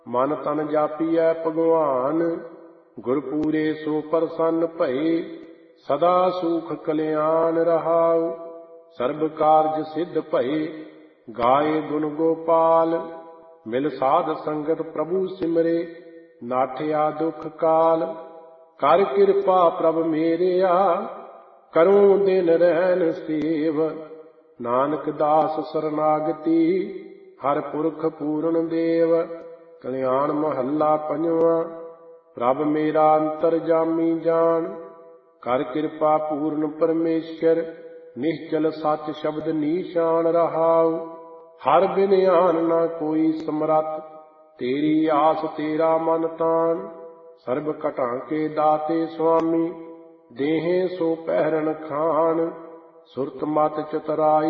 ਮਨ ਤਨ ਜਾਪੀਐ ਭਗਵਾਨ, ਗੁਰਪੂਰੇ ਸੋ ਪ੍ਰਸੰਨ ਭਏ। ਸਦਾ ਸੁਖ ਕਲਿਆਣ ਰਹਾਉ, ਸਰਬ ਕਾਰਜ ਸਿੱਧ ਭਏ। ਗਾਏ ਗੁਣ ਗੋਪਾਲ, ਮਿਲ ਸਾਧ ਸੰਗਤ ਪ੍ਰਭੂ ਸਿਮਰੇ। ਨਾਠਿਆ ਦੁਖ ਕਾਲ, ਕਰ ਕਿਰਪਾ ਪ੍ਰਭ ਮੇਰਿਆ। ਕਰੂੰ ਦਿਨ ਰਹਿਣ ਸੇਵ, ਨਾਨਕ ਦਾਸ ਸਰਨਾਗਤੀ। ਹਰ ਪੁਰਖ ਪੂਰਨ ਦੇਵ, ਕਲਿਆਣ ਮਹੱਲਾ ਪੰਜਵਾਂ। ਪ੍ਰਭ ਮੇਰਾ ਅੰਤਰਜਾਮੀ ਜਾਣ, ਕਰ ਕਿਰਪਾ ਪੂਰਨ ਪਰਮੇਸ਼ਰ। ਨਿਸ਼ਚਲ ਸੱਚ ਸ਼ਬਦ ਨੀਸ਼ਾਨ ਰਹਾਉ, ਹਰ ਬਿਨ ਆਨ ਨਾ ਕੋਈ ਸਮਰੱਥ। ਤੇਰੀ ਆਸ ਤੇਰਾ ਮਨ ਤਾਣ, ਸਰਬ ਘਟਾਂ ਕੇ ਦਾਤੇ ਸੁਆਮੀ। ਦੇਹੇ ਸੋ ਪਹਿਰਨ ਖਾਨ, ਸੁਰਤ ਮਤ ਚਤੁਰਾਈ